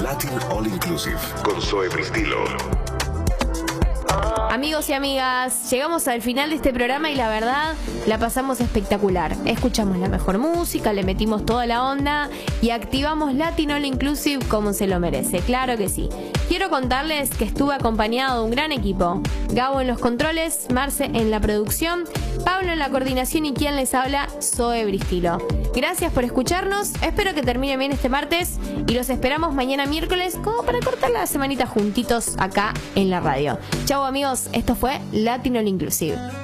Latin All Inclusive con Zoe Bristilo. Amigos y amigas, llegamos al final de este programa y la verdad la pasamos espectacular. Escuchamos la mejor música, le metimos toda la onda y activamos Latin All Inclusive como se lo merece, claro que sí. Quiero contarles que estuve acompañado de un gran equipo. Gabo en los controles, Marce en la producción, Pablo en la coordinación y quien les habla, Zoe Bristilo. Gracias por escucharnos, espero que termine bien este martes y los esperamos mañana miércoles como para cortar la semanita juntitos acá en la radio. Chau amigos, esto fue Latin All Inclusive.